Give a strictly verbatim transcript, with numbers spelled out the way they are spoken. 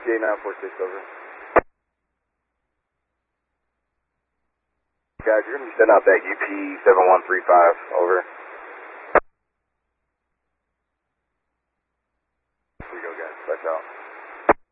A nine four six, over. Guys, you're going to be setting out that U P seven one three five, over. Here we go, guys. Flash out.